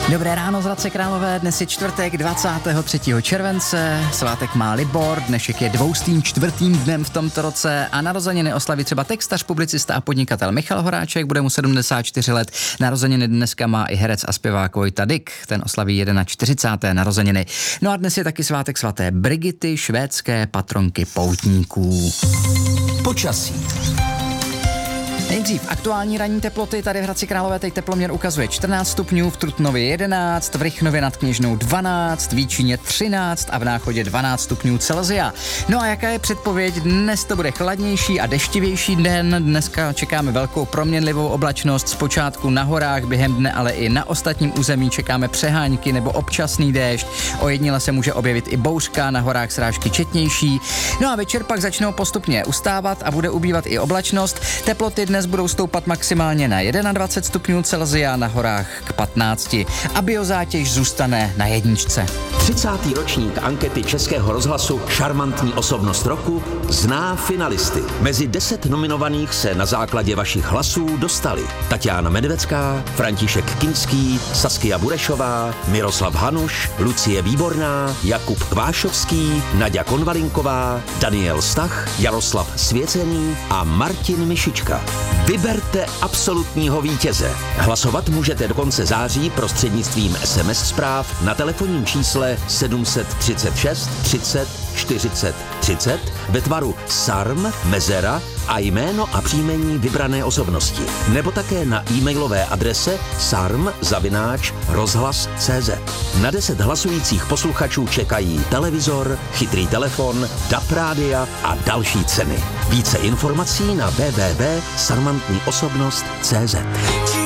Dobré ráno z Hradce Králové, dnes je čtvrtek 23. července, svátek má Libor, dnešek je 204. dnem v tomto roce a narozeniny oslaví třeba textař, publicista a podnikatel Michal Horáček, bude mu 74 let, narozeniny dneska má i herec a zpěvák Vojta Dyk, ten oslaví 41. narozeniny. No a dnes je taky svátek svaté Brigity, švédské patronky poutníků. Počasí. Nejdřív aktuální ranní teploty, tady v Hradci Králové teď teploměr ukazuje 14 stupňů, v Trutnově 11, v Rychnově nad Kněžnou 12, v Jíčíně 13 a v Náchodě 12 stupňů Celsia. No a jaká je předpověď? Dnes to bude chladnější a deštivější den, dneska čekáme velkou proměnlivou oblačnost, zpočátku na horách, během dne ale i na ostatním území čekáme přehánky nebo občasný déšť, ojediněle se může objevit i bouřka, na horách srážky četnější. No a večer pak začnou postupně ustávat a bude ubývat i oblačnost, teploty dnes budou stoupat maximálně na 21 stupňů Celsia, na horách k 15 a biozátěž zůstane na 1. 30. ročník ankety Českého rozhlasu Šarmantní osobnost roku zná finalisty. Mezi 10 nominovaných se na základě vašich hlasů dostali Tatiana Medvecká, František Kinský, Saskia Burešová, Miroslav Hanuš, Lucie Výborná, Jakub Kvášovský, Naďa Konvalinková, Daniel Stach, Jaroslav Svěcený a Martin Mišička. Vyberte absolutního vítěze. Hlasovat můžete do konce září prostřednictvím SMS zpráv na telefonním čísle 736 30 40 30 ve tvaru SARM, mezera a jméno a příjmení vybrané osobnosti. Nebo také na e-mailové adrese sarm@rozhlas.cz. Na 10 hlasujících posluchačů čekají televizor, chytrý telefon, DAB rádia a další ceny. Více informací na www.sarmantniosobnost.cz.